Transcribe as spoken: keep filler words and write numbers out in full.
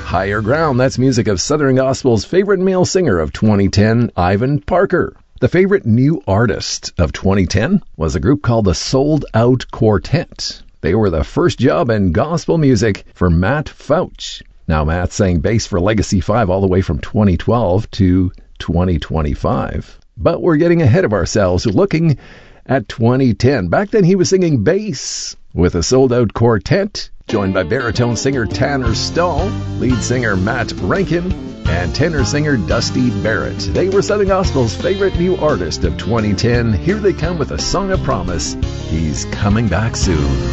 Higher Ground. That's music of Southern Gospel's favorite male singer of twenty ten, Ivan Parker. The favorite new artist of twenty ten was a group called the Sold Out Quartet. They were the first job in gospel music for Matt Fouch. Now, Matt sang bass for Legacy five all the way from twenty twelve to twenty twenty-five. But we're getting ahead of ourselves looking at twenty ten. Back then he was singing bass with a Sold Out Quartet, joined by baritone singer Tanner Stahl, lead singer Matt Rankin, and tenor singer Dusty Barrett. They were Southern Gospel's favorite new artist of twenty ten. Here they come with a song of promise. He's coming back soon.